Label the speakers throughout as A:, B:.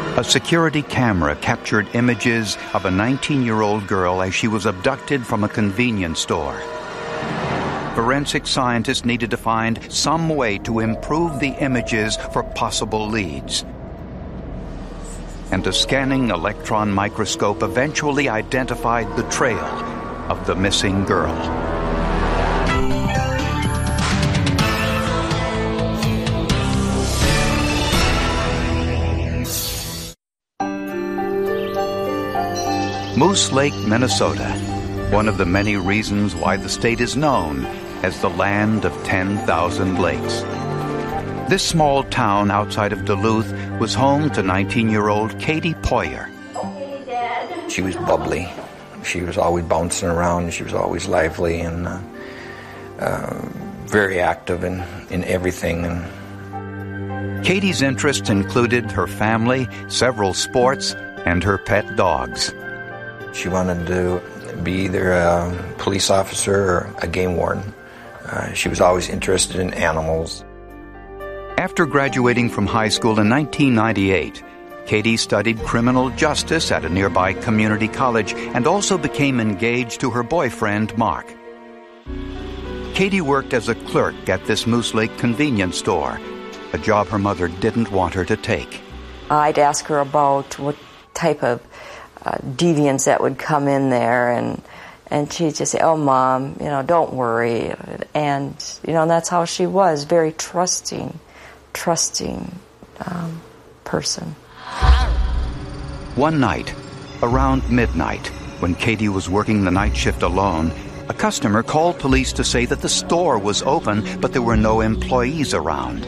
A: A security camera captured images of a 19-year-old girl as she was abducted from a convenience store. Forensic scientists needed to find some way to improve the images for possible leads. And a scanning electron microscope eventually identified the trail of the missing girl. Moose Lake, Minnesota, one of the many reasons why the state is known as the land of 10,000 lakes. This small town outside of Duluth was home to 19-year-old Katie Poyer.
B: Okay, Dad.
C: She was bubbly. She was always bouncing around. She was always lively and very active in everything.
A: Katie's interests included her family, several sports, and her pet dogs.
C: She wanted to be either a police officer or a game warden. She was always interested in animals.
A: After graduating from high school in 1998, Katie studied criminal justice at a nearby community college and also became engaged to her boyfriend, Mark. Katie worked as a clerk at this Moose Lake convenience store, a job her mother didn't want her to take.
D: I'd ask her about what type of deviants that would come in there, and she'd just say, "Oh, Mom, don't worry." And, that's how she was, very trusting person.
A: One night, around midnight, when Katie was working the night shift alone, a customer called police to say that the store was open, but there were no employees around.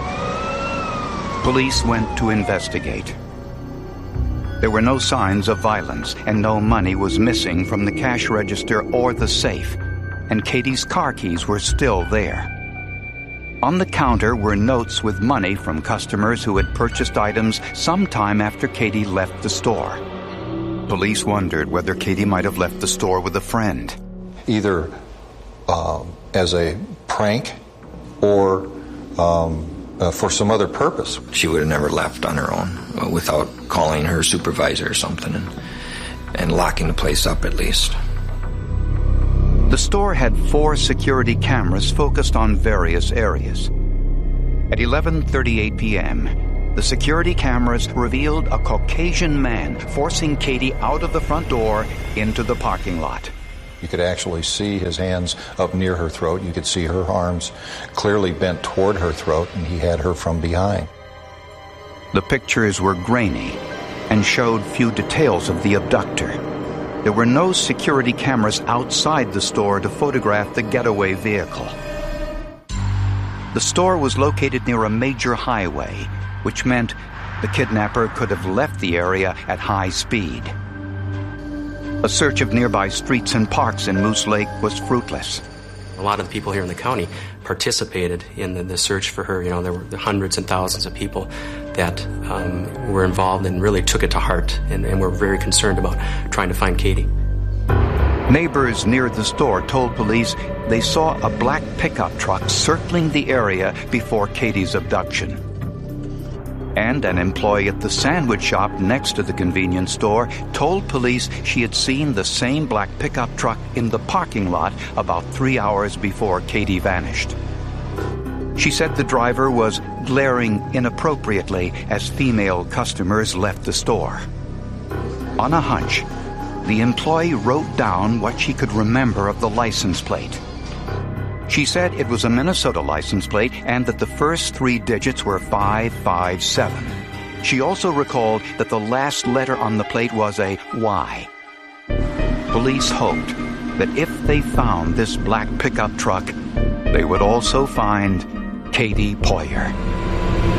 A: Police went to investigate. There were no signs of violence, and no money was missing from the cash register or the safe, and Katie's car keys were still there. On the counter were notes with money from customers who had purchased items sometime after Katie left the store. Police wondered whether Katie might have left the store with a friend.
E: Either as a prank or for some other purpose.
C: She would have never left on her own without calling her supervisor or something and locking the place up at least.
A: The store had 4 security cameras focused on various areas. At 11:38 p.m., the security cameras revealed a Caucasian man forcing Katie out of the front door into the parking lot.
E: You could actually see his hands up near her throat. You could see her arms clearly bent toward her throat, and he had her from behind.
A: The pictures were grainy and showed few details of the abductor. There were no security cameras outside the store to photograph the getaway vehicle. The store was located near a major highway, which meant the kidnapper could have left the area at high speed. A search of nearby streets and parks in Moose Lake was fruitless.
F: A lot of the people here in the county participated in the search for her. There were hundreds and thousands of people that were involved and really took it to heart and were very concerned about trying to find Katie.
A: Neighbors near the store told police they saw a black pickup truck circling the area before Katie's abduction. And an employee at the sandwich shop next to the convenience store told police she had seen the same black pickup truck in the parking lot about 3 hours before Katie vanished. She said the driver was glaring inappropriately as female customers left the store. On a hunch, the employee wrote down what she could remember of the license plate. She said it was a Minnesota license plate and that the first 3 digits were 557. She also recalled that the last letter on the plate was a Y. Police hoped that if they found this black pickup truck, they would also find Katie Poyer.